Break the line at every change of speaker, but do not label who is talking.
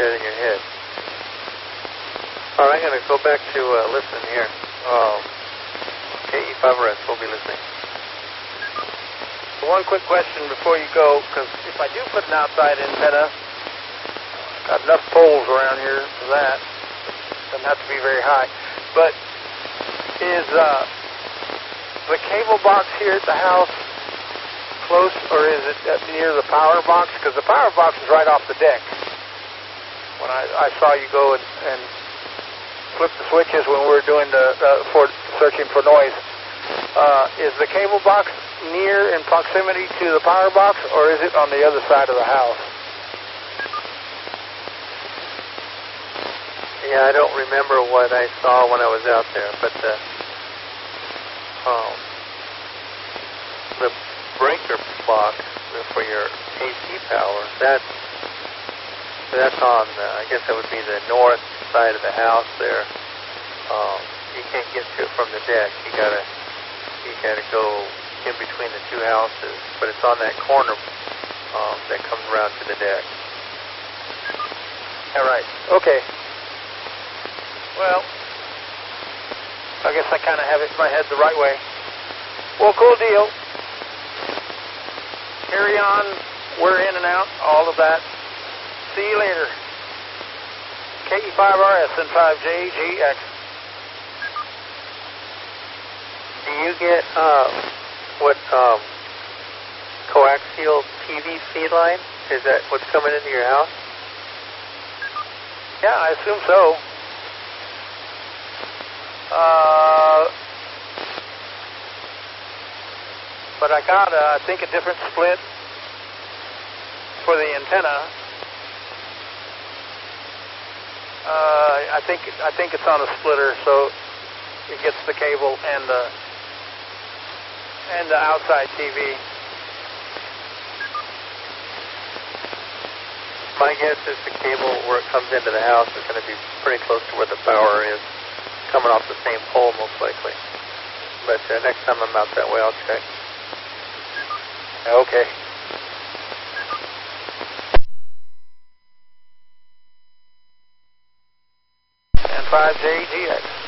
that in your head. All right, I'm going to go back to listening here. KE5RS, we'll be listening.
One quick question before you go, because if I do put an outside antenna, got enough poles around here for that. Doesn't have to be very high. But is the cable box here at the house close, or is it near the power box? Because the power box is right off the deck. When I saw you go and flip the switches when we were doing for searching for noise, is the cable box near in proximity to the power box, or is it on the other side of the house?
Yeah, I don't remember what I saw when I was out there, but the breaker box for your AC power, that's on, I guess that would be the north side of the house there. You can't get to it from the deck. You gotta go in between the two houses, but it's on that corner that comes around to the deck.
All right. Okay. Well, I guess I kind of have it in my head the right way. Well, cool deal. Carry on. We're in and out. All of that. See you later. KE5RS and 5JGX.
Do you get what coaxial TV feed line? Is that what's coming into your house?
Yeah, I assume so. But I got, I think, a different split for the antenna. I think it's on a splitter, so it gets the cable and the outside TV.
My guess is the cable where it comes into the house is going to be pretty close to where the power is, coming off the same pole most likely. But next time I'm out that way, I'll check.
Okay. And 5JGX.